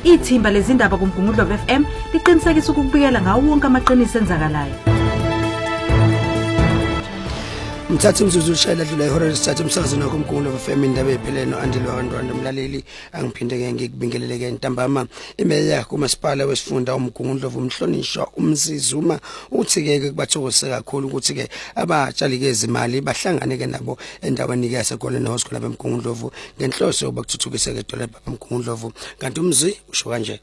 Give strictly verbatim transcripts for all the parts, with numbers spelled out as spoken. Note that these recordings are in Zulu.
Ithimba lezindaba kuMgungundlovu F M liqinisekisa ukubikela ngawo wonke amaqiniso enzakalayo. Mthatha umzuzu ushayela dlula ihora lesithathu umsakazweni wakho uMgungundlovu F M indaba ephelele noAndile wabantwana umlaleli angiphinde ke ngikubingeleleke ntambama imeya kumasipala wesifunda uMgungundlovu umhlonishwa uMzizuma uthi ke kubathokose kakhulu ukuthi ke abatshali ke izimali bahlangane ke nabo endaweni ke yaseGolden House lapha eMgungundlovu ngenhloso yokuthuthukisa ke idolobha eMgungundlovu kanti umzi usho kanje.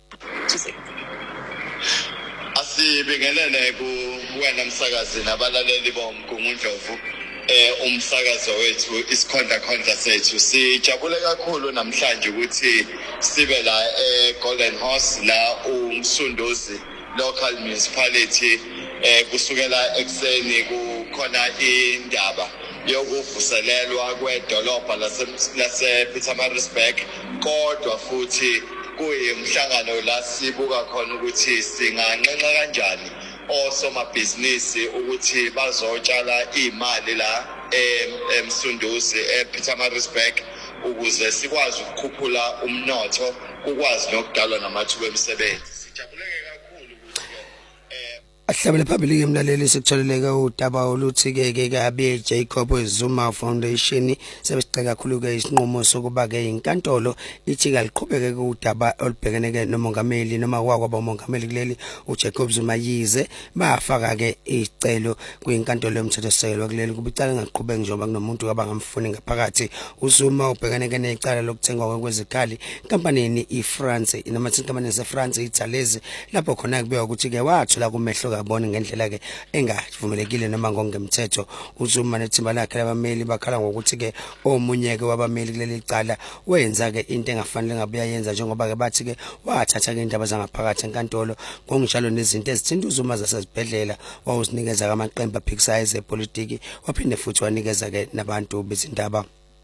Asibingelele kuwena msakazi nabalaleli boMgungundlovu eh umsakazo wethu isikhonda khonda sethu sijabule kakhulu namhlanje ukuthi sibe la eGolden House la uMsunduzi local municipality eh kusukela ekseni kukhona indaba yokuvuselelwa kwedolobha lase lase Pietermaritzburg kodwa futhi kuyimhlangano la sibuka khona ukuthi singanqenqa kanjani osomabhizinisi ukuthi bazotshala imali la eMsunduzi ePietermaritzburg ukuze sikwazi ukukhuphula umnotho ukwazi nokudalwa namathuba emisebenzi. Sijabuleke kakhulu ukuthi ahlabele phambili emlaleli sikutholeleka udaba oluthi ke ke kabe Jacob Zuma Foundation sebesicela kakhulu ke isinqumo sokuba ke inkantolo ithi kaliqhubeke ke udaba olubhekene ke nomongameli noma kwakwaba umongameli kuleli uJacob Zuma yize bafaka ke isicelo kwinkantolo yomthethosisekelo kuleli kubicala ngaqhubeka njengoba kunomuntu abangamfuni ngaphakathi uZuma ubhekene ke necala lokuthengwa kwezikhali kampanini iFrance noma inkampani yaseFrance iThalezi lapho khona kubekwa ukuthi ke wathola kumehlo abone ngendlela ke engavumelekile noma ngongemthetho uZuma nethimba lakhe labameli bakhala ngokuthi ke omunye ke wabameli kuleli cala wenza ke into engafanele ngabuya yenza njengoba ke bathi ke wathatha ke indaba zangaphakathi enkantolo ngokunjalo nezinto ezithinta uZuma zasezibhedlela wawuzinikeza kamaqembu aphikisayo ezepolitiki waphinde futhi wanikeza ke nabantu bezindaba.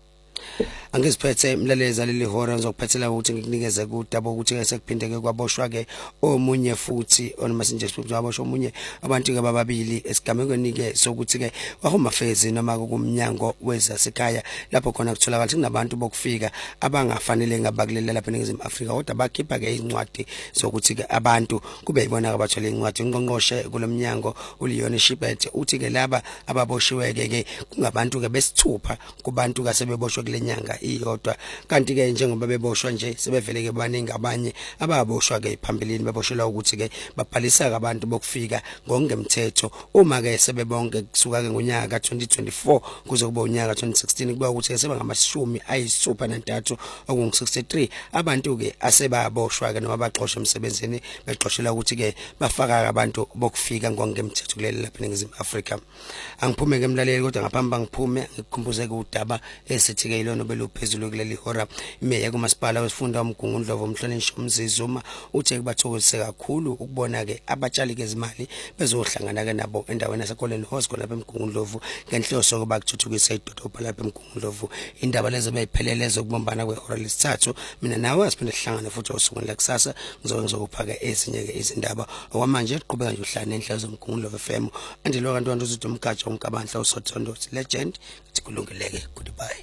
Angiziphethe mlaleza leli hora ngizokuphethela ukuthi ngikunikeze kudaba ukuthi ke sekuphindeke kwaboshwa ke omunye futhi onoma sinje siboshwa omunye abantu ke bababili esigamekweni ke sokuthi ke wahoma fezi noma kumnyango wezasekhaya lapho khona kutholakala ukuthi kunabantu bokufika abangafanele ngabakulela lapha eNingizimu Afrika kodwa bakhipha ke incwadi sokuthi ke abantu kube yibona abathola incwadi ungqongqoshe kulomnyango uLeon Shibet uthi ke laba ababoshiwe ke ke kungabantu ke besithupha kubantu kasebeboshwe kulenyanga iyodwa kanti ke njengoba beboshwa nje sebevele ke baningi abanye ababoshwa ke phambilini beboshelwa ukuthi ke babhalisa abantu bokufika ngongemthetho uma ke sebebonke kusuka ke ngonyaka ka twenty twenty-four kuze kube unyaka ka twenty sixteen kuba ukuthi ke seba ngamashumi ayisupha nantathu okungu sixty-three abantu ke asebaboshwa ke noma baxoshwe emsebenzini bexoshela ukuthi ke bafaka abantu bokufika ngongemthetho kuleli lapha eNingizimu Afrika. Angiphume ke emlaleli kodwa ngaphambi bangiphume ngikukhumbuze ke udaba esithi ke ilona beluphezulu kuleli hora imeya kumasipala wesifunda uMgungundlovu umhlonishwa uMzizuma uthe kubathokozise kakhulu ukubona ke abatshali ke izimali bezohlangana ke nabo endaweni yaseGolden House lapha eMgungundlovu ngenhloso yokuba kuthuthukisa idolobha lapha eMgungundlovu indaba lezo bayiphelele zokubombana kwehora lesithathu mina nawe asiphinde sihlangane futhi osukwini lakusasa ngizoke ngizokupha ke ezinye ke izindaba okwamanje siqhubeka nje uhlala nenhlalo zoMgungundlovu F M andilo kanti wantu uZuthi umgatsha unkabandla uSothondo legend sikulungeleke goodbye.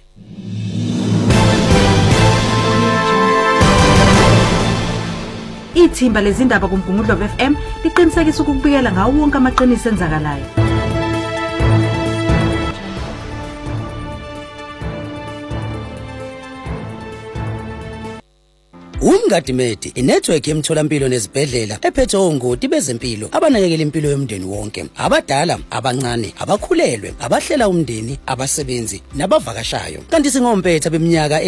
Ithimba lezindaba kuMgungundlovu F M liqinisekisa ukubikela ngawo wonke amaqiniso enzakalayo. Umngadimedi inetwork yemtholampilo nezibhedlela ephethe ongoti bezempilo abanakekela impilo yomndeni wonke abadala abancane abakhulelwe abahlela umndeni abasebenzi nabavakashayo kanti singompetha beminyaka